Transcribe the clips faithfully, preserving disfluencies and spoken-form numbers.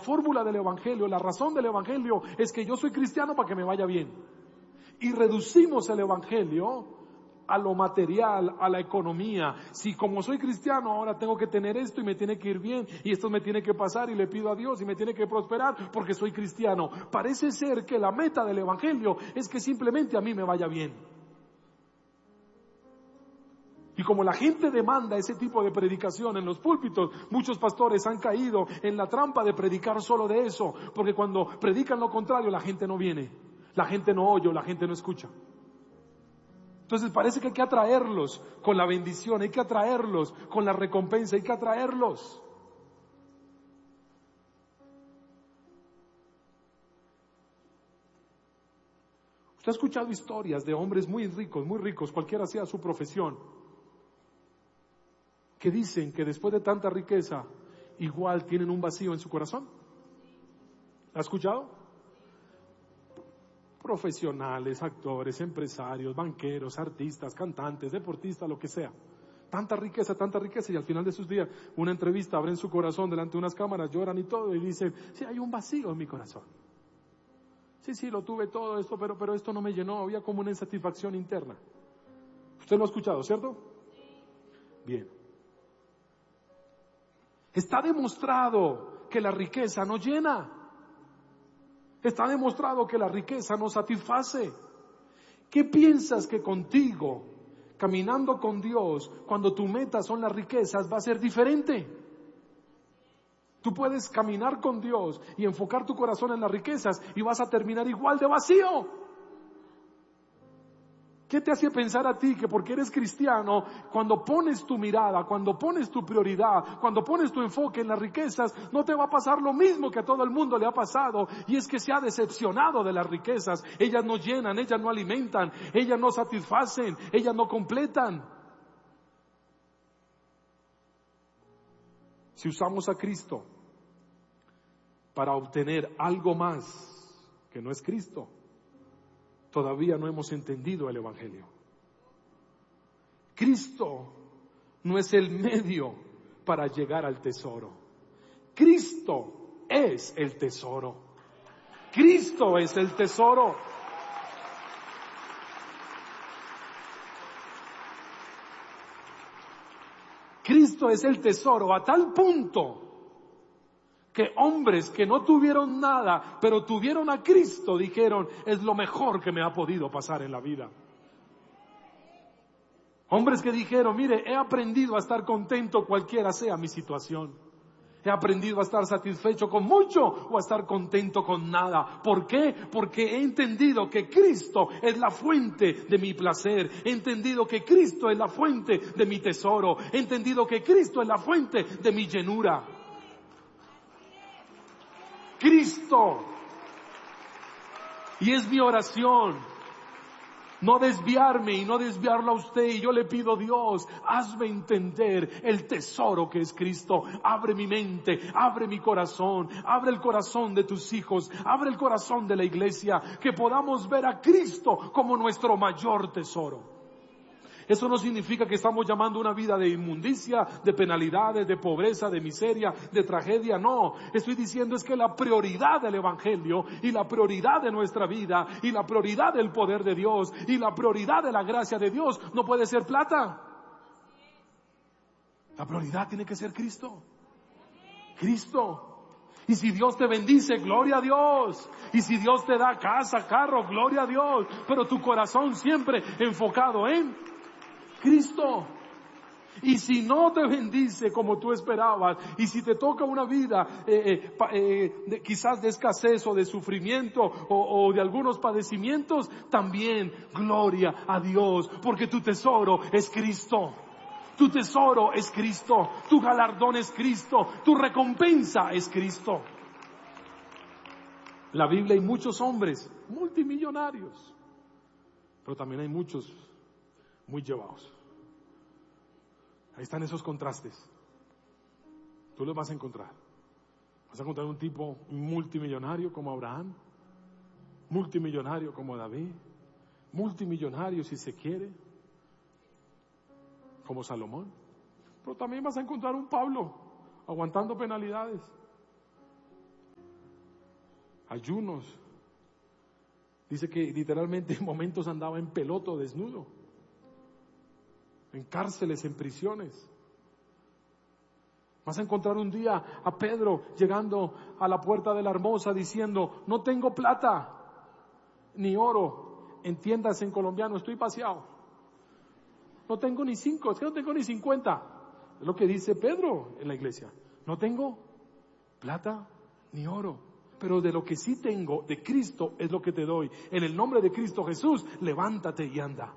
fórmula del evangelio, la razón del evangelio es que yo soy cristiano para que me vaya bien. Y reducimos el evangelio a lo material, a la economía. Si como soy cristiano ahora tengo que tener esto y me tiene que ir bien y esto me tiene que pasar y le pido a Dios y me tiene que prosperar porque soy cristiano. Parece ser que la meta del evangelio es que simplemente a mí me vaya bien. Y como la gente demanda ese tipo de predicación en los púlpitos, muchos pastores han caído en la trampa de predicar solo de eso, porque cuando predican lo contrario la gente no viene, la gente no oye, la gente no escucha. Entonces parece que hay que atraerlos con la bendición, hay que atraerlos con la recompensa, hay que atraerlos. Usted ha escuchado historias de hombres muy ricos, muy ricos, cualquiera sea su profesión, que dicen que después de tanta riqueza, igual tienen un vacío en su corazón. ¿Ha escuchado? Profesionales, actores, empresarios, banqueros, artistas, cantantes, deportistas, lo que sea. Tanta riqueza, tanta riqueza, y al final de sus días, una entrevista, abren su corazón delante de unas cámaras, lloran y todo, y dicen, sí, hay un vacío en mi corazón. Sí, sí, lo tuve todo esto, pero, pero esto no me llenó, había como una insatisfacción interna. Usted lo ha escuchado, ¿cierto? Bien. Está demostrado que la riqueza no llena. Está demostrado que la riqueza no satisface. ¿Qué piensas que contigo, caminando con Dios, cuando tu meta son las riquezas, va a ser diferente? Tú puedes caminar con Dios y enfocar tu corazón en las riquezas y vas a terminar igual de vacío. ¿Qué te hace pensar a ti que porque eres cristiano, cuando pones tu mirada, cuando pones tu prioridad, cuando pones tu enfoque en las riquezas, no te va a pasar lo mismo que a todo el mundo le ha pasado? Y es que se ha decepcionado de las riquezas. Ellas no llenan, ellas no alimentan, ellas no satisfacen, ellas no completan. Si usamos a Cristo para obtener algo más que no es Cristo, todavía no hemos entendido el evangelio. Cristo no es el medio para llegar al tesoro. Cristo es el tesoro. Cristo es el tesoro. Cristo es el tesoro a tal punto que hombres que no tuvieron nada, pero tuvieron a Cristo, dijeron, es lo mejor que me ha podido pasar en la vida. Hombres que dijeron, mire, he aprendido a estar contento cualquiera sea mi situación. He aprendido a estar satisfecho con mucho o a estar contento con nada. ¿Por qué? Porque he entendido que Cristo es la fuente de mi placer. He entendido que Cristo es la fuente de mi tesoro. He entendido que Cristo es la fuente de mi llenura. Cristo. Y es mi oración no desviarme y no desviarlo a usted. Y yo le pido, Dios, hazme entender el tesoro que es Cristo. Abre mi mente, abre mi corazón, abre el corazón de tus hijos, abre el corazón de la iglesia, que podamos ver a Cristo como nuestro mayor tesoro. Eso no significa que estamos llamando una vida de inmundicia, de penalidades, de pobreza, de miseria, de tragedia. No, estoy diciendo es que la prioridad del evangelio y la prioridad de nuestra vida y la prioridad del poder de Dios y la prioridad de la gracia de Dios no puede ser plata. La prioridad tiene que ser Cristo. Cristo. Y si Dios te bendice, gloria a Dios. Y si Dios te da casa, carro, gloria a Dios. Pero tu corazón siempre enfocado en Cristo. Y si no te bendice como tú esperabas, y si te toca una vida eh, eh, eh, de, quizás de escasez o de sufrimiento o, o de algunos padecimientos, también gloria a Dios, porque tu tesoro es Cristo. Tu tesoro es Cristo, tu galardón es Cristo, tu recompensa es Cristo. En la Biblia hay muchos hombres multimillonarios, pero también hay muchos muy llevados. Ahí están esos contrastes. Tú los vas a encontrar. Vas a encontrar un tipo multimillonario como Abraham, multimillonario como David, multimillonario si se quiere, como Salomón. Pero también vas a encontrar un Pablo aguantando penalidades. ayunos. Dice que literalmente en momentos andaba en peloto, desnudo, en cárceles, en prisiones. Vas a encontrar un día a Pedro llegando a la puerta de la Hermosa diciendo: no tengo plata ni oro, en tiendas en colombiano, estoy paseado. No tengo ni cinco, es que no tengo ni cincuenta. Es lo que dice Pedro en la iglesia. No tengo plata ni oro, pero de lo que sí tengo, de Cristo, es lo que te doy. En el nombre de Cristo Jesús, levántate y anda.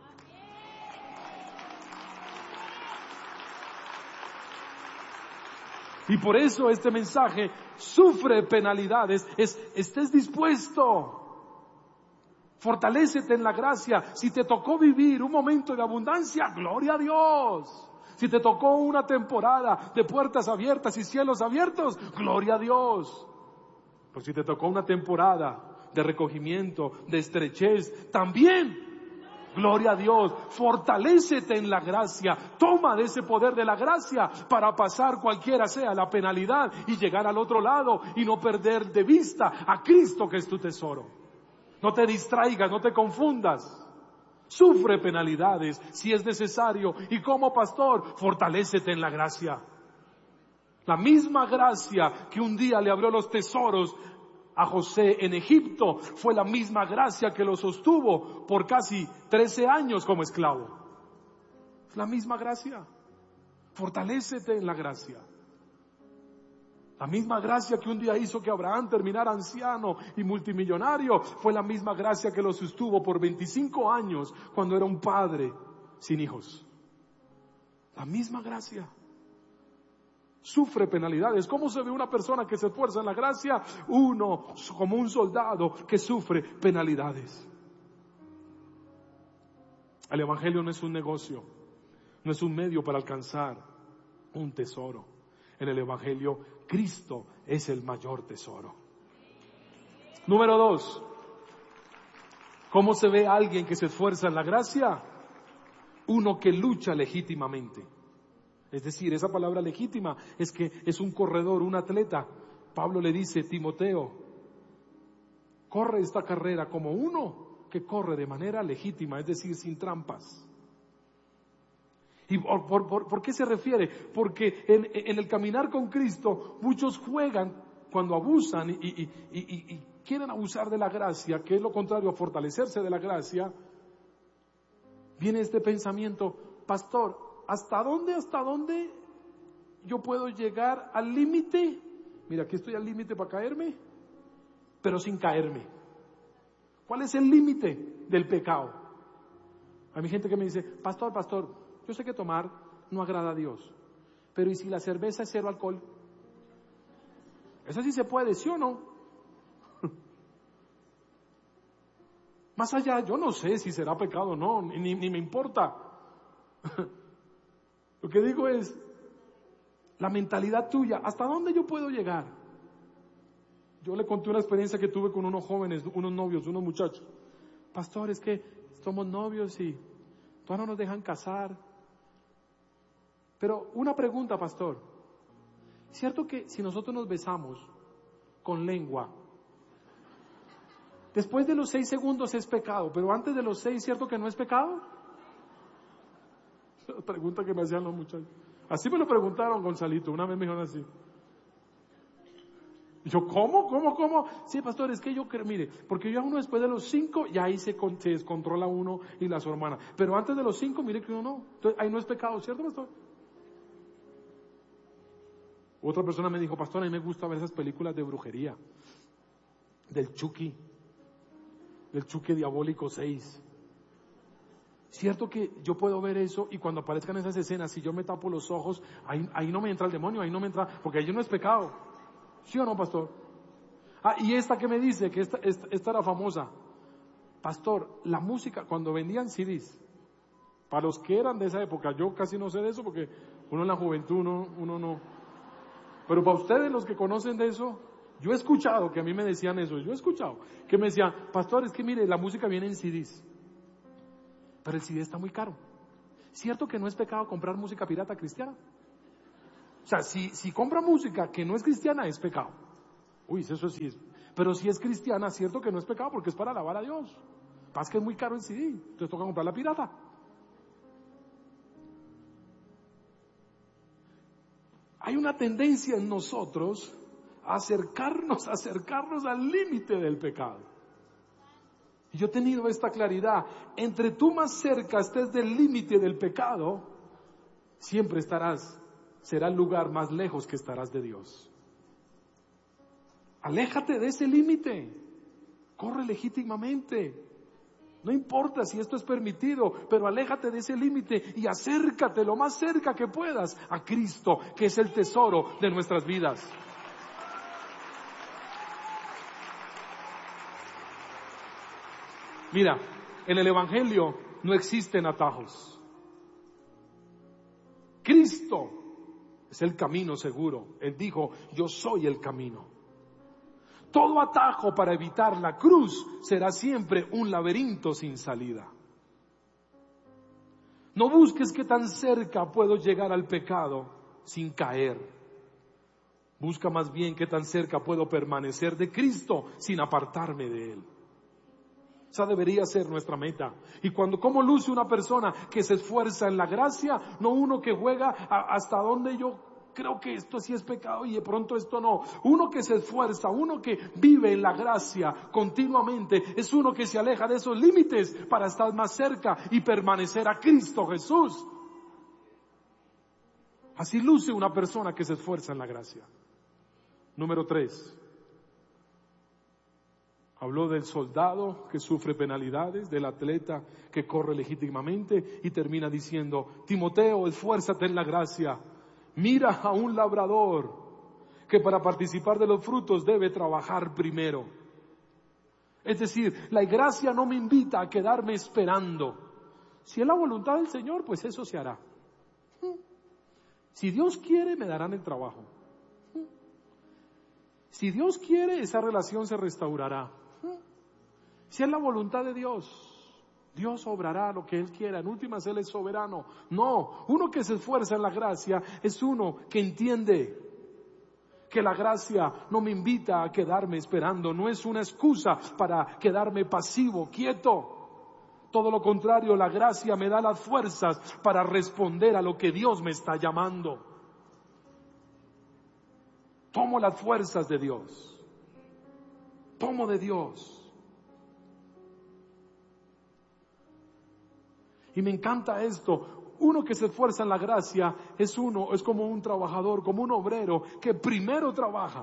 Y por eso este mensaje sufre penalidades. Es, estés dispuesto. Fortalécete en la gracia. Si te tocó vivir un momento de abundancia, gloria a Dios. Si te tocó una temporada de puertas abiertas y cielos abiertos, gloria a Dios. Pero si te tocó una temporada de recogimiento, de estrechez, también gloria a Dios. Fortalécete en la gracia. Toma de ese poder de la gracia para pasar cualquiera sea la penalidad y llegar al otro lado y no perder de vista a Cristo, que es tu tesoro. No te distraigas, no te confundas. Sufre penalidades si es necesario, y como pastor, fortalécete en la gracia. La misma gracia que un día le abrió los tesoros a José en Egipto fue la misma gracia que lo sostuvo por casi trece años como esclavo. Es la misma gracia. Fortalécete en la gracia. La misma gracia que un día hizo que Abraham terminara anciano y multimillonario fue la misma gracia que lo sostuvo por veinticinco años cuando era un padre sin hijos. La misma gracia. Sufre penalidades. ¿Cómo se ve una persona que se esfuerza en la gracia? Uno, como un soldado que sufre penalidades. El evangelio no es un negocio, no es un medio para alcanzar un tesoro. En el evangelio, Cristo es el mayor tesoro. Número dos, ¿cómo se ve a alguien que se esfuerza en la gracia? Uno que lucha legítimamente. Es decir, esa palabra legítima es que es un corredor, un atleta. Pablo le dice: Timoteo, corre esta carrera como uno que corre de manera legítima, es decir, sin trampas. ¿Y por, por, por, por qué se refiere? Porque en, en el caminar con Cristo muchos juegan cuando abusan y, y, y, y, y quieren abusar de la gracia, que es lo contrario a fortalecerse de la gracia. Viene este pensamiento: pastor, ¿hasta dónde, hasta dónde yo puedo llegar al límite? Mira, aquí estoy al límite para caerme, pero sin caerme. ¿Cuál es el límite del pecado? Hay gente que me dice: pastor, pastor, yo sé que tomar no agrada a Dios, pero ¿y si la cerveza es cero alcohol? Eso sí se puede, ¿sí o no? Más allá, yo no sé si será pecado o no, ni, ni me importa. Lo que digo es, la mentalidad tuya, ¿hasta dónde yo puedo llegar? Yo le conté una experiencia que tuve con unos jóvenes, unos novios, unos muchachos. Pastor, es que somos novios y todavía no nos dejan casar. Pero una pregunta, pastor. ¿Cierto que si nosotros nos besamos con lengua, después de los seis segundos es pecado, pero antes de los seis, ¿cierto que no es pecado? La pregunta que me hacían los muchachos. Así me lo preguntaron, Gonzalito, una vez me dijeron así. Y yo, ¿cómo? ¿Cómo? ¿Cómo? Sí, pastor, es que yo creo, mire, porque yo a uno después de los cinco, ya ahí se, se descontrola uno y la su hermana. Pero antes de los cinco, mire que uno no. Entonces, ahí no es pecado, ¿cierto, pastor? Otra persona me dijo: pastor, a mí me gusta ver esas películas de brujería, del Chucky, del Chucky Diabólico seis. Cierto que yo puedo ver eso y cuando aparezcan esas escenas, si yo me tapo los ojos, ahí, ahí no me entra el demonio, ahí no me entra, porque ahí no es pecado. ¿Sí o no, pastor? Ah, y esta que me dice, que esta, esta, esta era famosa. Pastor, la música, cuando vendían C Ds, para los que eran de esa época, yo casi no sé de eso porque uno en la juventud, uno, uno no. Pero para ustedes, los que conocen de eso, yo he escuchado que a mí me decían eso, yo he escuchado que me decían: pastor, es que mire, la música viene en C Ds, pero el C D está muy caro. ¿Cierto que no es pecado comprar música pirata cristiana? O sea, si, si compra música que no es cristiana, es pecado. Uy, eso sí es. Pero si es cristiana, cierto que no es pecado porque es para alabar a Dios. Pasa que es muy caro el C D, entonces toca comprar la pirata. Hay una tendencia en nosotros a acercarnos, a acercarnos al límite del pecado. Y yo he tenido esta claridad. Entre tú más cerca estés del límite del pecado, siempre estarás, será el lugar más lejos que estarás de Dios. Aléjate de ese límite. Corre legítimamente. No importa si esto es permitido, pero aléjate de ese límite y acércate lo más cerca que puedas a Cristo, que es el tesoro de nuestras vidas. Mira, en el Evangelio no existen atajos. Cristo es el camino seguro. Él dijo, yo soy el camino. Todo atajo para evitar la cruz será siempre un laberinto sin salida. No busques qué tan cerca puedo llegar al pecado sin caer. Busca más bien qué tan cerca puedo permanecer de Cristo sin apartarme de Él. Esa debería ser nuestra meta. Y cuando, ¿cómo luce una persona que se esfuerza en la gracia? No uno que juega a, hasta donde yo creo que esto sí es pecado y de pronto esto no. Uno que se esfuerza, uno que vive en la gracia continuamente, es uno que se aleja de esos límites para estar más cerca y permanecer a Cristo Jesús. Así luce una persona que se esfuerza en la gracia. Número tres. Habló del soldado que sufre penalidades, del atleta que corre legítimamente y termina diciendo, Timoteo, esfuérzate en la gracia. Mira a un labrador que para participar de los frutos debe trabajar primero. Es decir, la gracia no me invita a quedarme esperando. Si es la voluntad del Señor, pues eso se hará. Si Dios quiere, me darán el trabajo. Si Dios quiere, esa relación se restaurará. Si es la voluntad de Dios, Dios obrará lo que Él quiera. En últimas, Él es soberano. No, uno que se esfuerza en la gracia es uno que entiende que la gracia no me invita a quedarme esperando. No es una excusa para quedarme pasivo, quieto. Todo lo contrario, la gracia me da las fuerzas para responder a lo que Dios me está llamando. Tomo las fuerzas de Dios. Tomo de Dios. Y me encanta esto. Uno que se esfuerza en la gracia es uno, es como un trabajador, como un obrero que primero trabaja.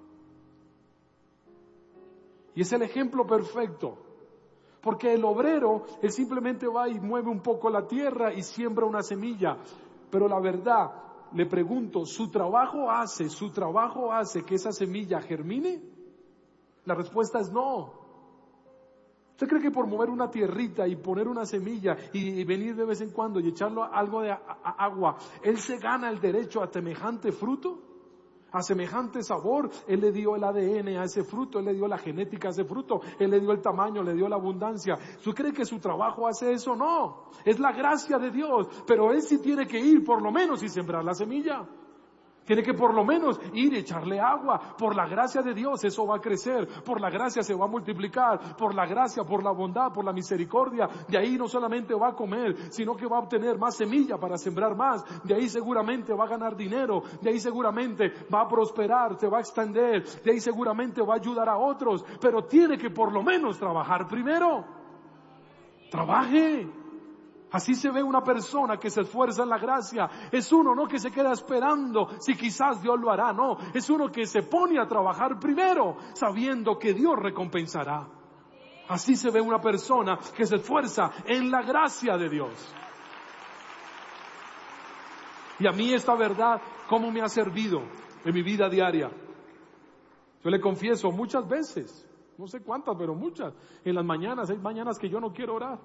Y es el ejemplo perfecto. Porque el obrero, él simplemente va y mueve un poco la tierra y siembra una semilla. Pero la verdad, le pregunto, ¿su trabajo hace, su trabajo hace que esa semilla germine? La respuesta es no. ¿Usted cree que por mover una tierrita y poner una semilla y, y venir de vez en cuando y echarlo algo de a, a, agua, él se gana el derecho a semejante fruto? ¿A semejante sabor? Él le dio el A D N a ese fruto, Él le dio la genética a ese fruto, Él le dio el tamaño, le dio la abundancia. ¿Usted cree que su trabajo hace eso? No, es la gracia de Dios, pero Él sí tiene que ir por lo menos y sembrar la semilla. Tiene que por lo menos ir y echarle agua. Por la gracia de Dios eso va a crecer. Por la gracia se va a multiplicar. Por la gracia, por la bondad, por la misericordia. De ahí no solamente va a comer, sino que va a obtener más semilla para sembrar más. De ahí seguramente va a ganar dinero. De ahí seguramente va a prosperar, se va a extender. De ahí seguramente va a ayudar a otros. Pero tiene que por lo menos trabajar primero. Trabaje. Así se ve una persona que se esfuerza en la gracia. Es uno no que se queda esperando si quizás Dios lo hará, no. Es uno que se pone a trabajar primero, sabiendo que Dios recompensará. Así se ve una persona que se esfuerza en la gracia de Dios. Y a mí esta verdad, ¿cómo me ha servido en mi vida diaria? Yo le confieso muchas veces, no sé cuántas, pero muchas, en las mañanas, hay mañanas que yo no quiero orar.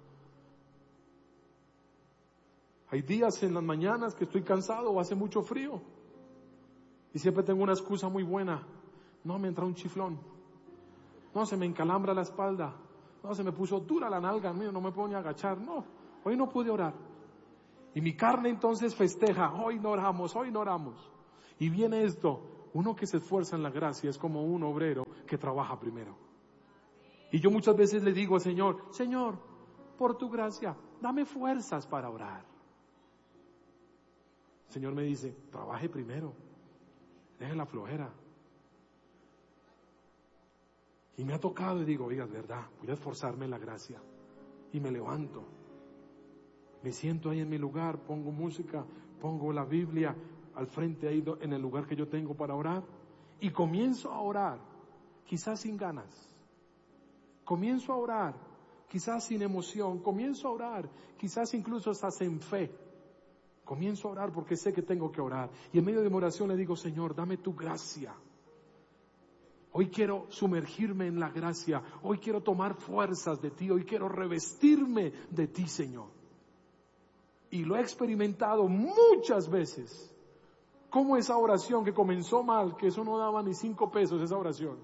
Hay días en las mañanas que estoy cansado o hace mucho frío. Y siempre tengo una excusa muy buena. No, me entra un chiflón. No, se me encalambra la espalda. No, se me puso dura la nalga. Mira, no me puedo ni agachar. No, hoy no pude orar. Y mi carne entonces festeja. Hoy no oramos, hoy no oramos. Y viene esto. Uno que se esfuerza en la gracia es como un obrero que trabaja primero. Y yo muchas veces le digo al Señor, Señor, por tu gracia, dame fuerzas para orar. El Señor me dice, trabaje primero, deje la flojera. Y me ha tocado y digo, oiga, es verdad, voy a esforzarme en la gracia. Y me levanto, me siento ahí en mi lugar, pongo música, pongo la Biblia al frente ahí en el lugar que yo tengo para orar. Y comienzo a orar, quizás sin ganas. Comienzo a orar, quizás sin emoción. Comienzo a orar, quizás incluso hasta sin fe. Comienzo a orar porque sé que tengo que orar. Y en medio de mi oración le digo, Señor, dame tu gracia. Hoy quiero sumergirme en la gracia. Hoy quiero tomar fuerzas de ti. Hoy quiero revestirme de ti, Señor. Y lo he experimentado muchas veces. Como esa oración que comenzó mal, que eso no daba ni cinco pesos, esa oración.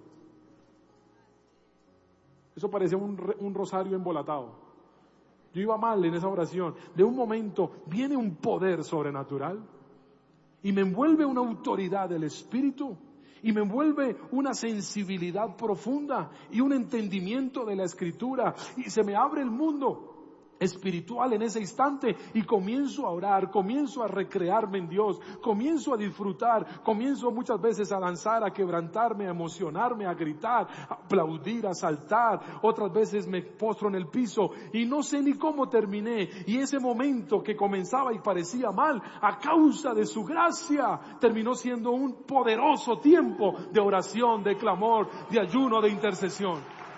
Eso parecía un, un rosario embolatado. Yo iba mal en esa oración. De un momento viene un poder sobrenatural y me envuelve una autoridad del Espíritu y me envuelve una sensibilidad profunda y un entendimiento de la Escritura y se me abre el mundo espiritual en ese instante y comienzo a orar, comienzo a recrearme en Dios, comienzo a disfrutar, comienzo muchas veces a danzar, a quebrantarme, a emocionarme, a gritar, a aplaudir, a saltar, otras veces me postro en el piso y no sé ni cómo terminé y ese momento que comenzaba y parecía mal, a causa de su gracia, terminó siendo un poderoso tiempo de oración, de clamor, de ayuno, de intercesión.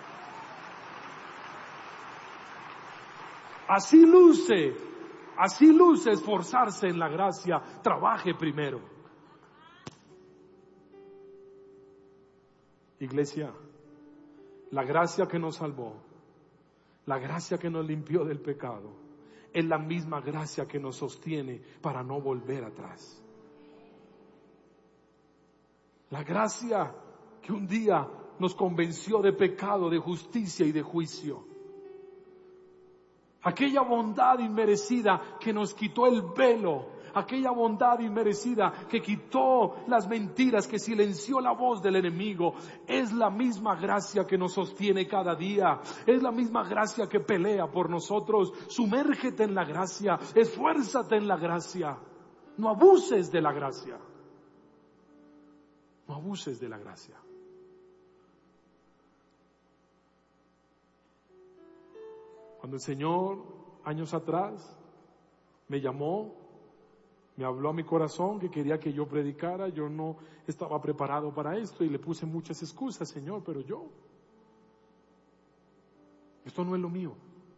Así luce, así luce esforzarse en la gracia. Trabaje primero. Iglesia, la gracia que nos salvó, la gracia que nos limpió del pecado, es la misma gracia que nos sostiene para no volver atrás. La gracia que un día nos convenció de pecado, de justicia y de juicio. Aquella bondad inmerecida que nos quitó el velo, aquella bondad inmerecida que quitó las mentiras, que silenció la voz del enemigo, es la misma gracia que nos sostiene cada día, es la misma gracia que pelea por nosotros. Sumérgete en la gracia, esfuérzate en la gracia, no abuses de la gracia, no abuses de la gracia. Cuando el Señor, años atrás, me llamó, me habló a mi corazón que quería que yo predicara, yo no estaba preparado para esto y le puse muchas excusas, Señor, pero yo, esto no es lo mío.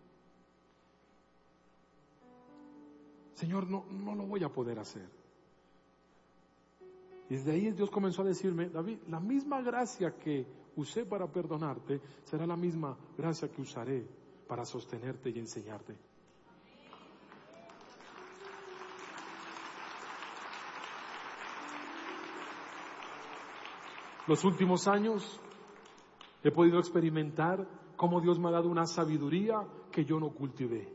Señor, no, no lo voy a poder hacer. Y desde ahí Dios comenzó a decirme, David, la misma gracia que usé para perdonarte será la misma gracia que usaré para sostenerte y enseñarte. Los últimos años he podido experimentar cómo Dios me ha dado una sabiduría que yo no cultivé.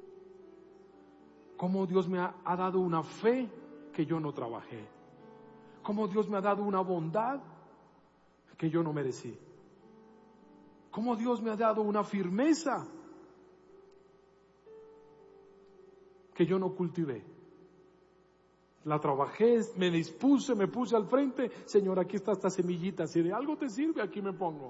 Cómo Dios me ha, ha dado una fe que yo no trabajé. Cómo Dios me ha dado una bondad que yo no merecí. Cómo Dios me ha dado una firmeza que yo no cultivé. La trabajé, me dispuse, me puse al frente. Señor, aquí está esta semillita. Si de algo te sirve, aquí me pongo.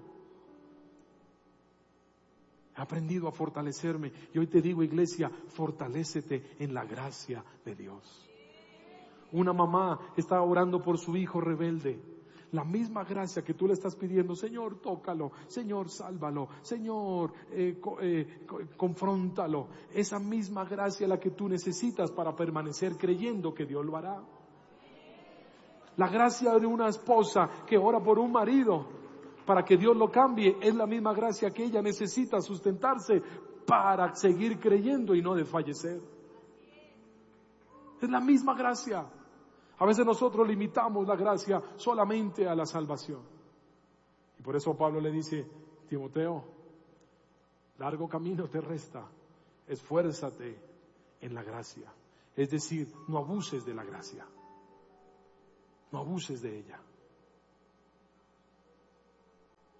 He aprendido a fortalecerme. Y hoy te digo, iglesia, fortalécete en la gracia de Dios. Una mamá está orando por su hijo rebelde. La misma gracia que tú le estás pidiendo, Señor, tócalo, Señor, sálvalo, Señor, eh, co, eh, co, confróntalo. Esa misma gracia la que tú necesitas para permanecer creyendo que Dios lo hará. La gracia de una esposa que ora por un marido para que Dios lo cambie es la misma gracia que ella necesita sustentarse para seguir creyendo y no desfallecer. Es la misma gracia. A veces nosotros limitamos la gracia solamente a la salvación. Y por eso Pablo le dice, Timoteo, largo camino te resta, esfuérzate en la gracia. Es decir, no abuses de la gracia, no abuses de ella.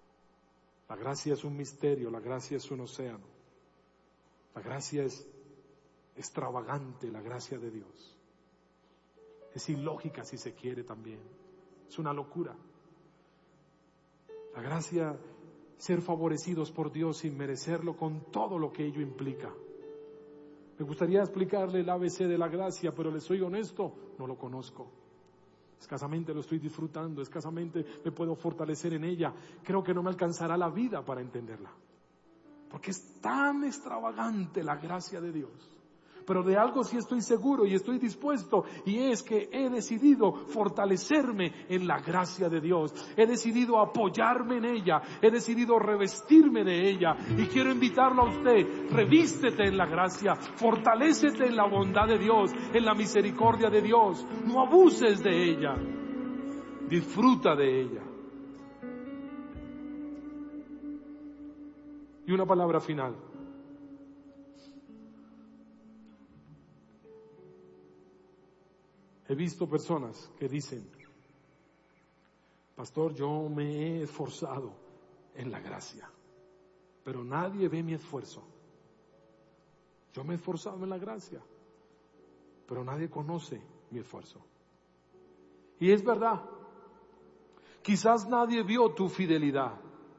La gracia es un misterio, la gracia es un océano. La gracia es extravagante, la gracia de Dios. Es ilógica si se quiere también. Es una locura. La gracia, ser favorecidos por Dios sin merecerlo, con todo lo que ello implica. Me gustaría explicarle el A B C de la gracia, pero les soy honesto, no lo conozco. Escasamente lo estoy disfrutando, escasamente me puedo fortalecer en ella. Creo que no me alcanzará la vida para entenderla. Porque es tan extravagante la gracia de Dios. Pero de algo sí estoy seguro y estoy dispuesto, y es que he decidido fortalecerme en la gracia de Dios. He decidido apoyarme en ella, he decidido revestirme de ella, y quiero invitarlo a usted: revístete en la gracia, fortalécete en la bondad de Dios, en la misericordia de Dios. No abuses de ella, disfruta de ella. Y una palabra final. He visto personas que dicen: pastor, yo me he esforzado en la gracia, pero nadie ve mi esfuerzo. Yo me he esforzado en la gracia, pero nadie conoce mi esfuerzo. Y es verdad, quizás nadie vio tu fidelidad,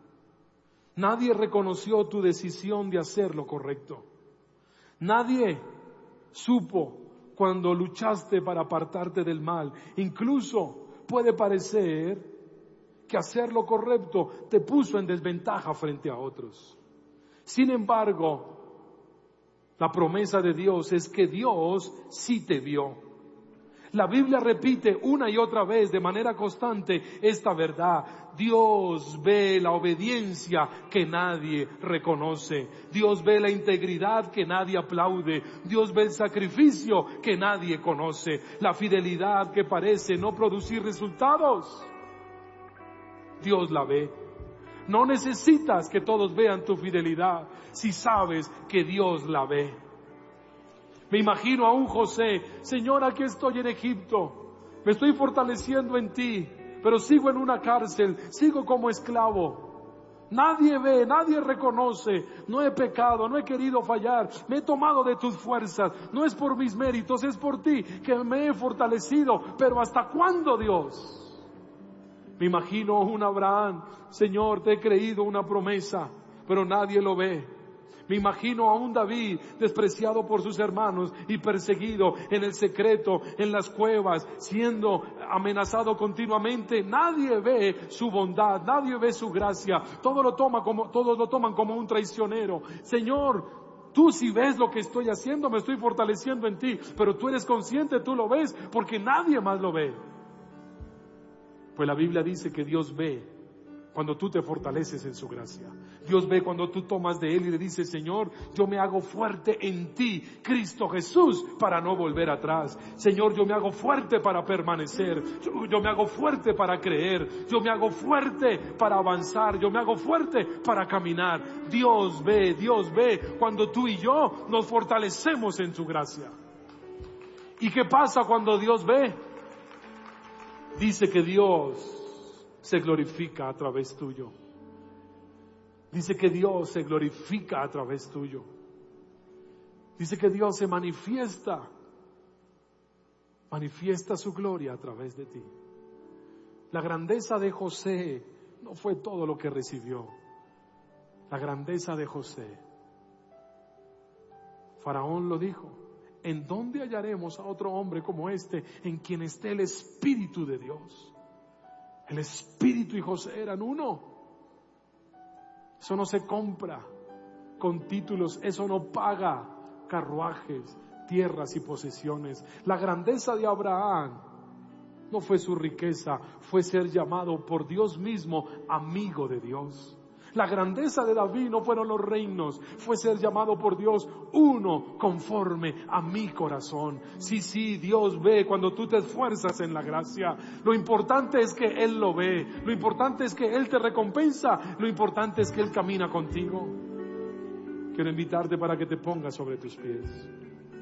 nadie reconoció tu decisión de hacer lo correcto, nadie supo cuando luchaste para apartarte del mal. Incluso puede parecer que hacer lo correcto te puso en desventaja frente a otros. Sin embargo, la promesa de Dios es que Dios sí te vio. La Biblia repite una y otra vez de manera constante esta verdad: Dios ve la obediencia que nadie reconoce. Dios ve la integridad que nadie aplaude. Dios ve el sacrificio que nadie conoce. La fidelidad que parece no producir resultados. Dios la ve. No necesitas que todos vean tu fidelidad si sabes que Dios la ve. Me imagino a un José: Señor, aquí estoy en Egipto, me estoy fortaleciendo en ti, pero sigo en una cárcel, sigo como esclavo. Nadie ve, nadie reconoce, no he pecado, no he querido fallar, me he tomado de tus fuerzas, no es por mis méritos, es por ti que me he fortalecido, pero ¿hasta cuándo, Dios? Me imagino a un Abraham: Señor, te he creído una promesa, pero nadie lo ve. Me imagino a un David despreciado por sus hermanos y perseguido en el secreto, en las cuevas, siendo amenazado continuamente. Nadie ve su bondad, nadie ve su gracia. Todo lo toma como, todos lo toman como un traicionero. Señor, tú sí ves lo que estoy haciendo, me estoy fortaleciendo en ti, pero tú eres consciente, tú lo ves, porque nadie más lo ve. Pues la Biblia dice que Dios ve cuando tú te fortaleces en su gracia. Dios ve cuando tú tomas de Él y le dices: Señor, yo me hago fuerte en ti, Cristo Jesús, para no volver atrás. Señor, yo me hago fuerte para permanecer. Yo, yo me hago fuerte para creer. Yo me hago fuerte para avanzar. Yo me hago fuerte para caminar. Dios ve, Dios ve cuando tú y yo nos fortalecemos en su gracia. ¿Y qué pasa cuando Dios ve? Dice que Dios se glorifica a través tuyo. Dice que Dios se glorifica a través tuyo. Dice que Dios se manifiesta, manifiesta su gloria a través de ti. La grandeza de José no fue todo lo que recibió. La grandeza de José, Faraón lo dijo: ¿en dónde hallaremos a otro hombre como este, en quien esté el Espíritu de Dios? El Espíritu y José eran uno. Eso no se compra con títulos, eso no paga carruajes, tierras y posesiones. La grandeza de Abraham no fue su riqueza, fue ser llamado por Dios mismo amigo de Dios. La grandeza de David no fueron los reinos, fue ser llamado por Dios uno conforme a mi corazón. Sí, sí, Dios ve cuando tú te esfuerzas en la gracia. Lo importante es que Él lo ve, lo importante es que Él te recompensa, lo importante es que Él camina contigo. Quiero invitarte para que te pongas sobre tus pies.